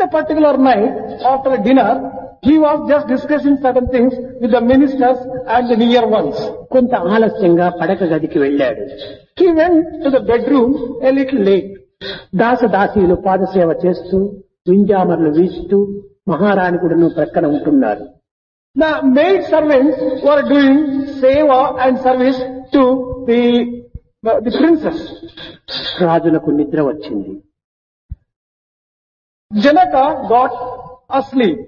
particular night, after dinner, he was just discussing certain things with the ministers and the near ones. కొంత ఆలస్యంగా పడక గదికి వెళ్ళాడు. He went to the bedroom a little late. దాసదాసీలు పాదసేవ చేస్తూ వింజామర్లు వీస్తూ మహారాణి కూడాను ప్రక్కన ఉంటున్నారు. The maid servants were doing seva and service to the princess. రాజులకు నిద్ర వచ్చింది. Janaka got asleep.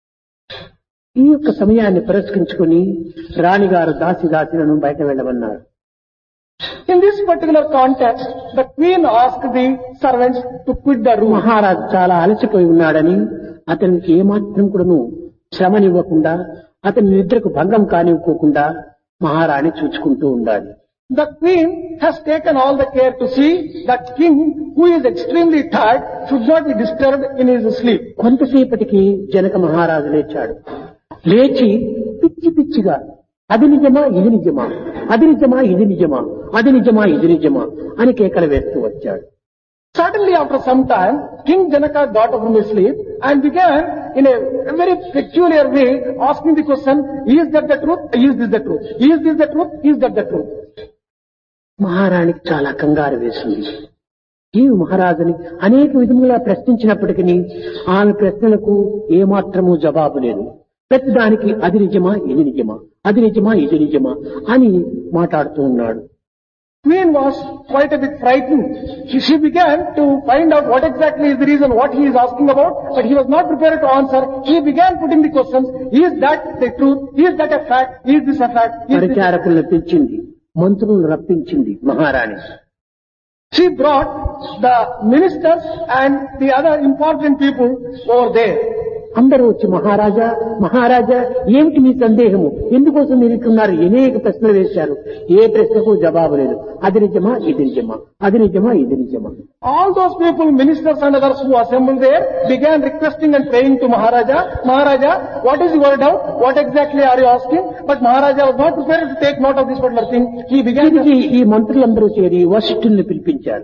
ఈ యొక్క సమయాన్ని పురస్కరించుకుని రాణిగారు దాసీలను బయట వెళ్ళమన్నారు. In this particular context, the queen asked the servants to quit the room. మహారాజు చాలా అలసిపోయి ఉన్నాడని అతనికి ఏమాత్రం కూడాను శ్రమనివ్వకుండా అతని నిద్రకు భంగం కానివ్వకుండా మహారాణి చూచుకుంటూ ఉండాలి. The queen has taken all the care to see that king, who is extremely tired, should not be disturbed in his sleep. కొంతసేపటికి జనక మహారాజు లేచాడు. లేచి పిచ్చి పిచ్చిగా అది నిజమా ఇది నిజమా, అది నిజమా ఇది నిజమా, అది నిజమా ఇది నిజమా అని కేకలు వేస్తూ వచ్చాడు. Suddenly, after some time, King Janaka got up from his sleep and began in a very peculiar way asking the question, is that the truth? Is this the truth? Is this the truth? Is that the truth? మహారాణికి చాలా కంగారు వేసింది. ఈ మహారాజుని అనేక విధములుగా ప్రశ్నించినప్పటికీ ఆమె ప్రశ్నలకు ఏమాత్రము జవాబు లేదు. ప్రతిదానికి అది నిజమా ఇది నిజమా, అది నిజమా ఇది నిజమా అని మాట్లాడుతూ ఉన్నాడు. Queen was quite a bit frightened. She began to find out what exactly is the reason, what he is asking about, but he was not prepared to answer. He began putting the questions, is that the truth? Is that a fact? Is this a fact? పరిచారకులను పెంచింది, మంత్రులను రప్పించింది మహారాణి. She brought the ministers and the other important people over there. అందరూ వచ్చి మహారాజా మహారాజా ఏమిటి మీ సందేహము, ఎందుకోసం మీరు ఇట్టున్నారు, అనేక ప్రశ్నలు వేశారు. ఏ ప్రశ్నకు జవాబు లేదు. అది నిజమా ఇది నిజమా, అది నిజమా ఇది నిజమా. All those people, ministers and others who assembled there, began requesting and praying to Maharaja, Maharaja, what is your doubt? What exactly are you asking? But Maharaja was not prepared to take note of this particular thing. He began to... ఈ మంత్రులందరూ చేరి వశిష్ఠుల్ని పిలిపించారు.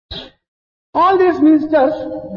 All these ministers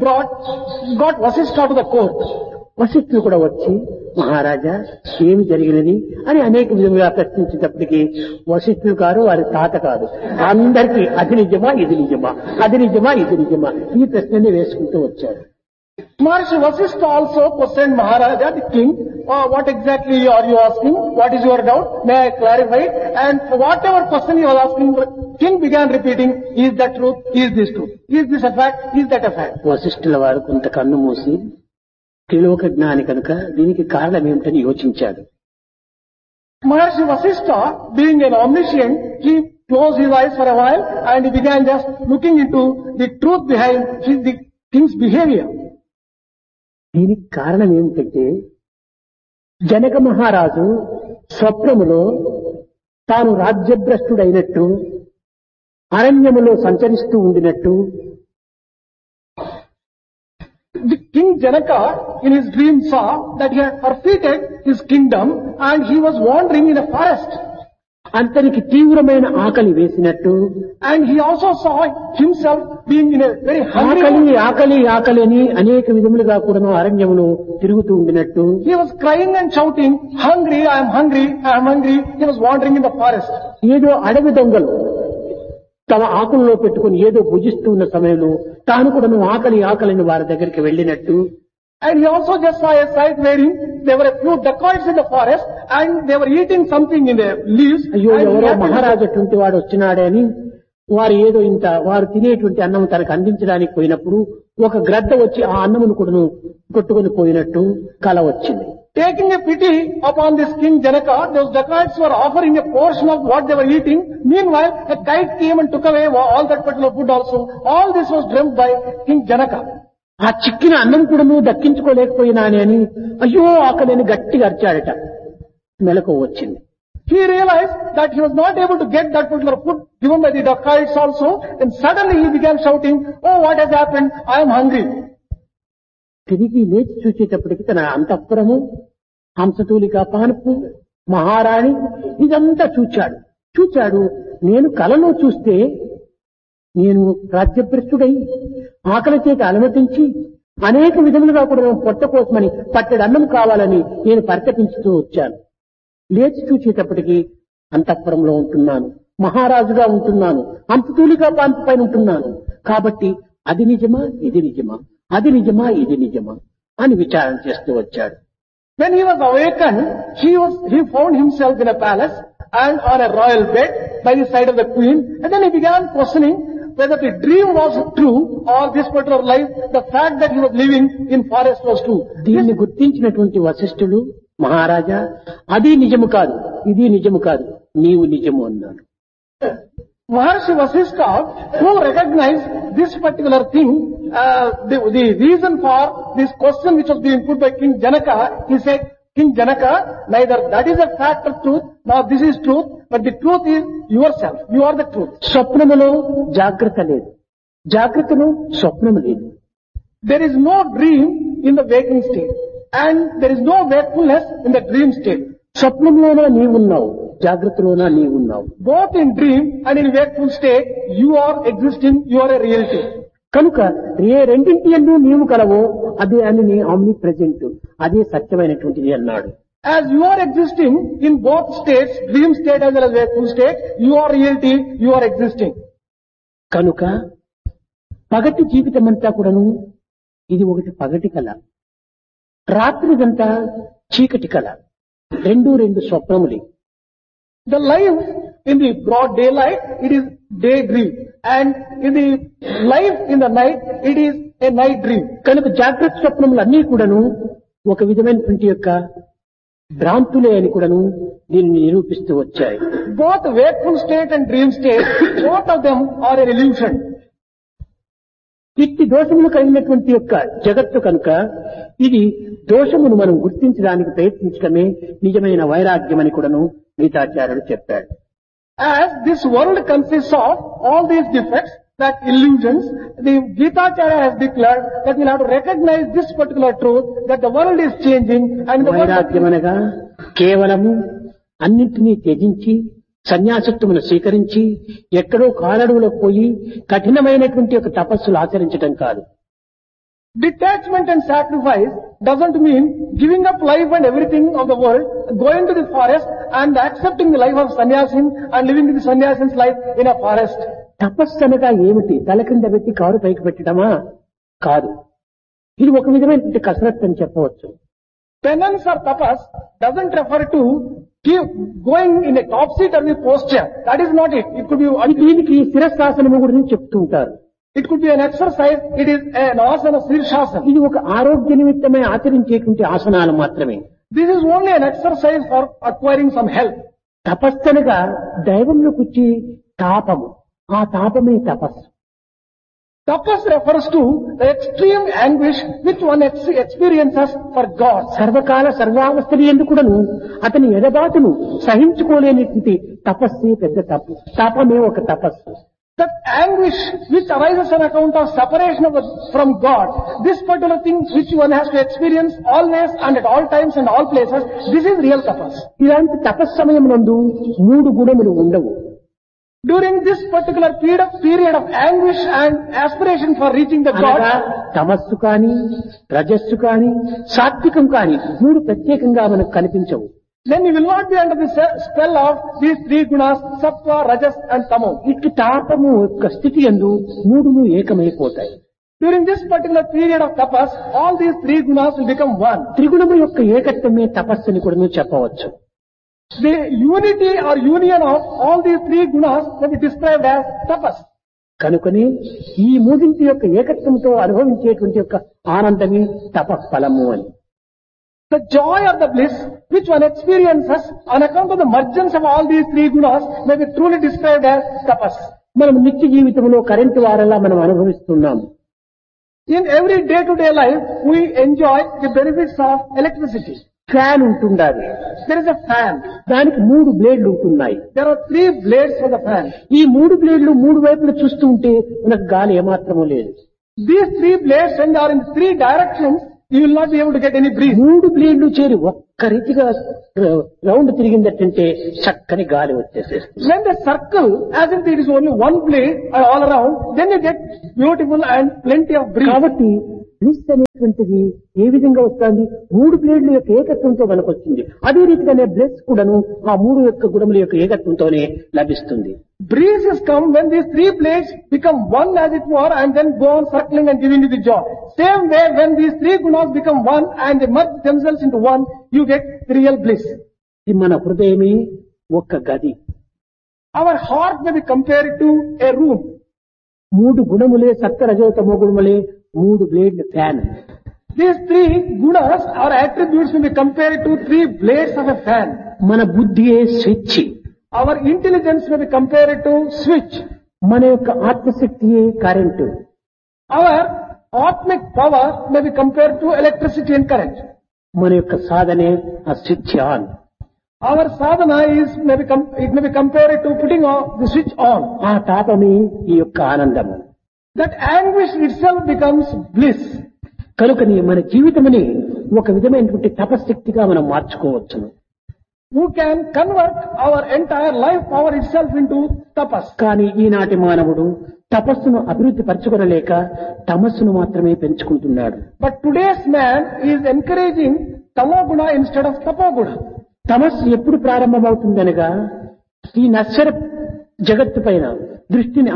got Vasishtha to the court. వశిష్ఠులు కూడా వచ్చి మహారాజా ఏమి జరిగినది అని అనేక విధంగా ప్రశ్నించేటప్పటికీ వశిష్ఠులు కాదు, వారి తాత కాదు, అందరికీ అది నిజమా ఇది నిజమా, అది నిజమా ఇది నిజమా ఈ ప్రశ్నని వేసుకుంటూ వచ్చారు. Maharishi Vasishtha also questioned Maharaja, the king, what exactly are you asking? What is your doubt? May I clarify? And for whatever question he was asking, the king began repeating, is that truth? Is this truth? Is this a fact? Is that a fact? వశిష్ఠుల వారు కొంత కన్ను మూసి త్రిలోక జ్ఞాని కనుక దీనికి కారణం ఏమిటని యోచించాడు. Maharishi Vasishtha, being an omniscient, he closed his eyes for a while and he began just looking into the truth behind the king's behavior. దీనికి కారణం ఏమిటంటే జనక మహారాజు స్వప్నములో తాను రాజ్యభ్రష్టుడైనట్టు అరణ్యములో సంచరిస్తూ ఉండినట్టు The King Janaka in his dream saw that he had forfeited his kingdom and he was wandering in a forest. అతనికి తీవ్రమైన ఆకలి వేసినట్టు And he also saw himself being in a very hungry ఆకలి ఆకలి ఆకలి అని అనేక విధములుగా కూడా అరణ్యములో తిరుగుతూ ఉండినట్టు He was crying and shouting, hungry, I am hungry, I am hungry. He was wandering in the forest. ఏదో అడవి దొంగలు తమ ఆకుల్లో పెట్టుకుని ఏదో భుజిస్తూ ఉన్న సమయంలో తాను కూడా ఆకలి ఆకలిని వారి దగ్గరికి వెళ్ళినట్టు. And he also just saw a sight wherein there were a few dacoits in the forest and they were eating something in the leaves. అయ్యో And he ఎవరో happened to- మహారాజు అటువంటి వాడు వచ్చినాడే అని వారు ఏదో ఇంత వారు తినేటువంటి అన్నం తనకు అందించడానికి పోయినప్పుడు ఒక గ్రద్ద వచ్చి ఆ అన్నమును కూడా కొట్టుకొని పోయినట్టు కల వచ్చింది. Taking a pity upon this King Janaka, those dacoits were offering a portion of what they were eating. Meanwhile, a kite came and took away all that particular food also. All this was dreamt by King Janaka. ఆ చిక్కిన అన్నం కూడా దక్కించుకోలేకపోయినానే అని అయ్యో ఆకలి అని గట్టిగా అరిచాడట. మెలకు వచ్చింది. He realized that he was not able to get that particular food given by the dacoits also. And suddenly he began shouting, oh, what has happened? I am hungry. తిరిగి లేచి చూసేటప్పటికి తన అంతఃపురము, హంసతూలిక పానుపు, మహారాణి ఇదంతా చూచాడు. నేను కలలో చూస్తే నేను రాజ్యభ్రష్టుడై ఆకలి చేత అలమటించి అనేక విధములుగా కూడా పొట్ట కోసమని పట్టెడు అన్నం కావాలని నేను పరితపించుతూ వచ్చాను. లేచి చూసేటప్పటికి అంతఃపురంలో ఉంటున్నాను, మహారాజుగా ఉంటున్నాను, అంతతూలిగా పాంపు పైన ఉంటున్నాను. కాబట్టి అది నిజమా, ఇది నిజమా, అది నిజమా, ఇది నిజమా అని విచారణ చేస్తూ వచ్చాడు. When he was awakened, he found himself in a palace and on a royal bed by the side of the queen, and then he began questioning whether the dream was true or this particular life, the fact that he was living in forest was true. దీన్ని గుర్తించినటువంటి వశిష్ఠుడు, మహారాజా అది నిజము కాదు, ఇది నిజము కాదు, నీవు నిజము అన్నాడు. Maharshi Vasishtha, who recognized this particular thing, the reason for this question which was being put by King Janaka, he said, King Janaka, neither that is a fact of truth, nor this is truth, but the truth is yourself. You are the truth. స్వప్నములో జాగ్రత్త లేదు, జాగ్రత్తలో స్వప్నము లేదు. There is no dream in the waking state, and there is no wakefulness in the dream state. స్వప్నంలోనా నీవున్నావు, జాగ్రత్తలోనా నీవున్నావు. Both in dream and in wakeful state, you are existing, you are a reality. కనుక ఏ రెండింటి యందు నీవు కలవో అదే అని omni present, అదే సత్యమైనటువంటిది అన్నాడు. As you are existing in both states, dream state as well as wakeful state, you are reality, you are existing. కనుక పగటి జీవితం అంతా కూడాను ఇది ఒకటి పగటి కళ, రాత్రిదంతా చీకటి కళ, రెండు స్వప్నములే. The life in the broad daylight, it is daydream, and in the life in the night, it is a night dream. కనుక జాగ్రత్త స్వప్నములు అన్నీ కూడాను ఒక విధమైనటువంటి యొక్క భ్రాంతులే అని కూడాను దీనిని నిరూపిస్తూ వచ్చాయి. Both wakeful state and dream state, both of them are an illusion. ఇట్టి దోషములు కలిగినటువంటి యొక్క జగత్తు కనుక ఇది దోషమును మనం గుర్తించడానికి ప్రయత్నించడమే నిజమైన వైరాగ్యం అని కూడాను గీతాచార్యుడు చెప్పాడు. As this world consists of all these defects, that illusions, the Gitacharya has declared that we'll have to recognize this particular truth, that the world is changing and the world... వైరాగ్యం అనగా కేవలము అన్నింటినీ త్యజించి సన్యాసత్వమును స్వీకరించి ఎక్కడో కాలడువులో పోయి కఠినమైనటువంటి ఒక తపస్సులు ఆచరించడం కాదు. Detachment and sacrifice doesn't mean giving up life and everything of the world, going to the forest and accepting the life of sannyasin and living the sannyasin's life in a forest. తపస్సు అనగా ఏమిటి? తల కింద పెట్టి car పైకి పెట్టడమా? కాదు. ఇది ఒక విధమైనటువంటి కసరత్ అని చెప్పవచ్చు. Penance or tapas doesn't refer to going in a topsy-turvy posture. That is not it. It could be... దీనికి శిరస్సాసనము గురించి చెప్తూ ఉంటారు. It could be an exercise. It is an asana, Sirsasana. ఇది ఒక ఆరోగ్య నిమిత్తమై ఆచరించేటువంటి ఆసనాలు మాత్రమే. This is only an exercise for acquiring some health. తపస్సనగా దైవంలో కూర్చి తాపము, ఆ తాపమే తపస్సు. Tapas refers to the extreme anguish which one experiences for God. సర్వకాల సర్వావస్థలు ఎందుకుడను అతని ఎడబాటును సహించుకోలేనిటువంటి తపస్సే పెద్ద తప్పు, తాపమే ఒక తపస్సు. That anguish which arises on account of separation from God, this particular thing which one has to experience always and at all times and all places, this is real tapas. ఇలాంటి తపస్సు సమయమునందు మూడు గుణములు ఉండవు. During this particular period of anguish and aspiration for reaching the God, తమస్సు కాని రజస్సు కాని సాత్వికం కాని మూడు ప్రత్యేకంగా మనకు కనిపించవు. then you will not be under the spell of these three gunas, sattva, rajas and tamo. ఇటు తాపము యొక్క స్థితి యందు మూడును ఏకమైపోతాయి. During this particular period of tapas, all these three gunas will become one. త్రిగుణము యొక్క ఏకత్వమే తపస్సు అని కూడా చెప్పవచ్చు. The unity or union of all these three gunas can be described as tapas. కనుకనే ఈ మూడింటి యొక్క ఏకత్వంతో అనుభవించేటువంటి యొక్క ఆనందమే తపఫలము అని. The joy or the bliss which one experiences on account of the mergence of all these three gunas may be truly described as tapas. మనం నిత్య జీవితంలో కరెంటు వారలా మనం అనుభవిస్తున్నాము. In every day-to-day life, we enjoy the benefits of electricity. Fan ఉంటుండాలి. There is a fan. దానికి మూడు బ్లేడ్లు ఉంటున్నాయి. There are three blades for the fan. ఈ మూడు బ్లేడ్లు మూడు వైపులు చూస్తూ ఉంటే మనకు గాలి ఏమాత్రమూ లేదు. These three blades, when they are in three directions, you will not be able to get any breeze. మూడు బ్లేడ్లు చేరి ఒక్క రీతిగా రౌండ్ తిరిగిందంటే చక్కని గాలి వచ్చేసేస్తుంది. When they circle, as if it is only one blade all around, then you get beautiful and plenty of breeze. కాబట్టి bliss అనేటువంటిది ఏ విధంగా వస్తుంది? 3 బ్లేడ్ల యొక్క ఏకత్వంతో మనకు వచ్చింది. అదే రీతిగానే బ్లెస్ కూడాను ఆ 3 యొక్క గుణముల యొక్క ఏకత్వంతోనే లభిస్తుంది. Breeze has come when these 3 blades become one as it were and then go on circling and giving you the joy. Same way when these 3 gunas become one and they merge themselves into one, you get the real bliss. ఇది మన హృదయమే ఒక్క గది. Our heart may be compared to a room. 3 గుణములే సత్వ రజో తమో గుణములే 3 బ్లేడ్ల fan. These 3 gunas or attributes may be compared to 3 blades of a fan. మన బుద్ధియే switch. Our intelligence may be compared to switch. మన యొక్క ఆత్మశక్తియే current. Our atmic power may be compared to electricity and current. మన యొక్క సాధనే ఆ switch on. Our sadhana it may be compared to putting on the switch on. ఆ తాపమే ఈ యొక్క ఆనందము. That anguish itself becomes bliss. కనుకని మన జీవితముని ఒక విధమైనటువంటి తపశక్తిగా మనం మార్చుకోవచ్చును. Who can convert our entire life power itself into tapas. కానీ ఈనాటి మానవుడు తపస్సును అభివృద్ధి పరచుకొనలేక తమస్సును మాత్రమే పెంచుకుంటున్నాడు. But today's man is encouraging tamoguna instead of tapoguna. తమస్సు ఎప్పుడు ప్రారంభమవుతుందనగా ఈ నశ్వర జగత్తు పైన దృష్టిని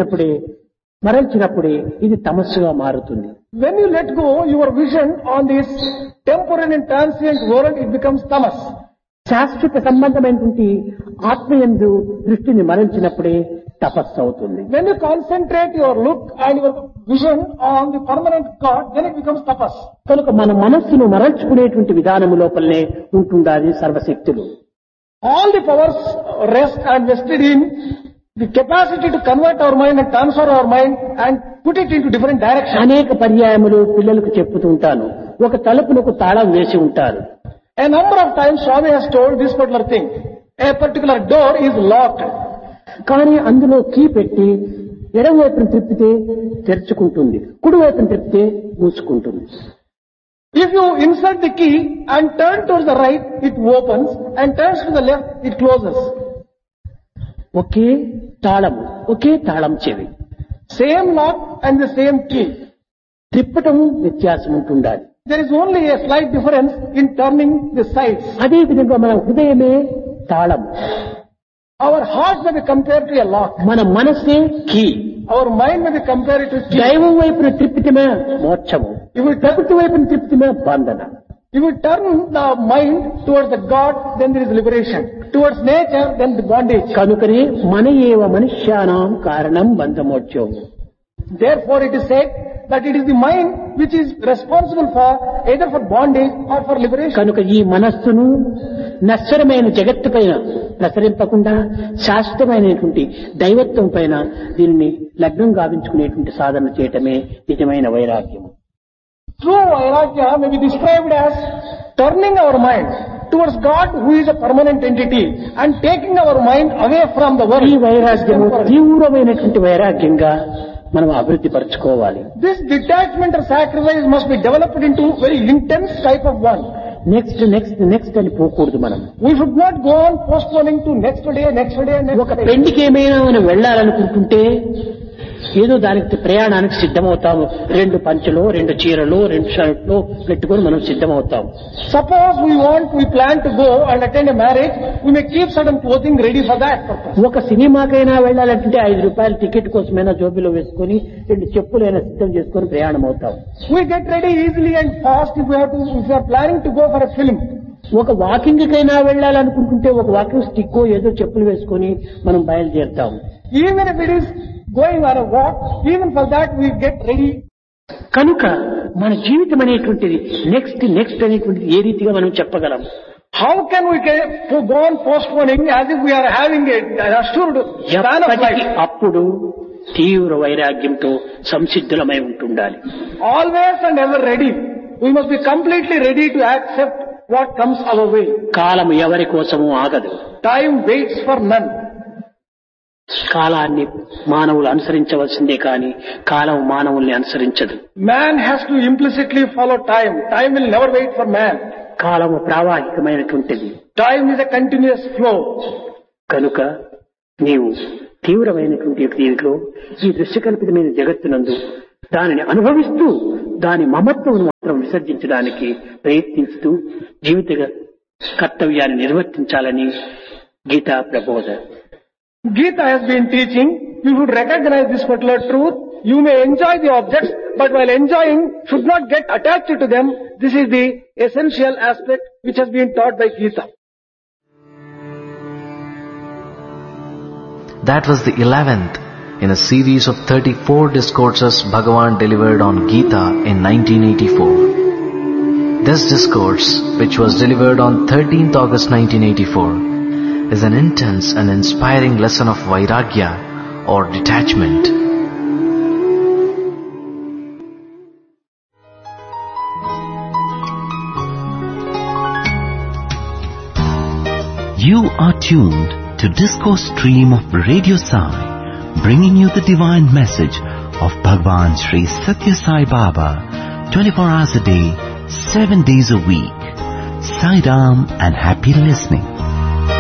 మరల్చినప్పుడే ఇది తమస్సుగా మారుతుంది. When you let go your vision on this temporary and transient world, it becomes tamas. శాశ్వత సంబంధమైనటువంటి ఆత్మయందు దృష్టిని మరల్చినప్పుడే తపస్సు అవుతుంది. When you concentrate your look and your vision on the permanent God, then it becomes tapas. కనుక మన మనస్సును మరల్చుకునేటువంటి విధానము లోపలనే ఉంటుండాలి సర్వశక్తులు. All the powers rest and vested in the capacity to convert our mind and transfer our mind and put it into different directions. అనేక పర్యాయములు పిల్లలకు చెప్పుతుంటాను. ఒక తలుపునకు తాళం వేసి ఉంటారు. A number of times Swami has told this particular thing. A particular door is locked. కానీ అందులో key పెట్టి ఎడమ వైపున తిప్పితే తెరుచుకుంటుంది, కుడి వైపున తిప్పితే మూసుకుంటుంది. If you insert the key and turn towards the right, it opens, and turns to the left, it closes. ఒకే తాళం చెవి. Same lock and the same key. త్రిప్పటం వ్యత్యాసం ఉంటుండాలి. There is only a slight difference in turning the sides. అదే విధంగా మన హృదయమే తాళం. Our heart may be compared to a lock. మన మనసే key. Our mind may be compared to key. దైవం వైపున త్రిప్పితమే మోక్షము, ప్రకృతి వైపున త్రిప్పితమే బంధన. If you turn the mind towards the God, then there is liberation. Towards nature, then the bondage. కనుకనే మన ఏవ మనుష్యానాం కారణం బంధమోక్షం. Therefore it is said that it is the mind which is responsible for either for bondage or for liberation. కనుక ఈ మనస్సును నశ్వరమైన జగత్తు పైన ప్రసరింపకుండా శాశ్వతమైనటువంటి దైవత్వం పైన దీనిని లగ్నం గావించుకునేటువంటి సాధన చేయటమే నిజమైన వైరాగ్యం. True vairagya may be described as turning our mind towards God, who is a permanent entity, and taking our mind away from the world. ఈ వైరాగ్యము తీవ్రమైనటువంటి వైరాగ్యంగా మనం అభివృద్ధి పరచుకోవాలి. This detachment or sacrifice must be developed into very intense type of one. Next అని పోకూడదు. మనం We should not go on postponing to next day. ఒక పెళ్లికి ఏమైనా మనం వెళ్ళాలనుకుంటుంటే ఏదో దానికి ప్రయాణానికి సిద్ధమవుతాము. 2 పంచలు, 2 చీరలు, 2 షర్ట్లు పెట్టుకొని మనం సిద్ధమవుతాం. Suppose we plan to go and attend a marriage, we may keep certain clothing ready for that purpose. ఒక సినిమాకైనా వెళ్ళాలంటే 5 రూపాయల టికెట్ కోసమైనా జోబిలో వేసుకొని 2 చెప్పులైనా సిద్ధం చేసుకొని ప్రయాణం అవుతాం. We get ready easily and fast if we are planning to go for a film. ఒక వాకింగ్ కైనా వెళ్ళాలనుకుంటుంటే ఒక వాకింగ్ స్టిక్ ఏదో చెప్పులు వేసుకొని మనం బయలుదేరుతాం. Even if it is going on a walk, even for that we get ready. కనుక మన జీవితం అనేటువంటిది నెక్స్ట్ అనేటువంటిది ఏ రీతిగా మనం చెప్పగలం? How can we go on postponing as if we are having an assured span of life? అప్పుడు తీవ్ర వైరాగ్యంతో సంసిద్ధులమై ఉంటుండాలి. Always and ever ready. We must be completely ready to accept what comes our way. కాలం ఎవరి కోసమూ ఆగదు. Time waits for none. కాలాన్ని మానవులు అనుసరించవలసిందే కానీ కాలం మానవుల్ని అనుసరించదు. Man has to implicitly follow time. Time will never wait for man. కాలము ప్రావాహికమైనటువంటిది. Time is a continuous flow. కనుక నీవు తీవ్రమైనటువంటి దీంట్లో ఈ దృశ్యకల్పితమైన జగత్తునందు దానిని అనుభవిస్తూ దాని మమత్వం మాత్రం విసర్జించడానికి ప్రయత్నిస్తూ జీవిత కర్తవ్యాన్ని నిర్వర్తించాలని గీతా ప్రబోధ. Gita has been teaching, you should recognize this particular truth. You may enjoy the objects, but while enjoying, should not get attached to them. This is the essential aspect which has been taught by Gita. That was the 11th in a series of 34 discourses Bhagavan delivered on Gita in 1984. This discourse, which was delivered on 13th August 1984, is an intense and inspiring lesson of Vairagya or detachment. You are tuned to Discourse Stream of Radio Sai, bringing you the divine message of Bhagwan Sri Satya Sai Baba, 24 hours a day, 7 days a week. Sai Ram and happy listening.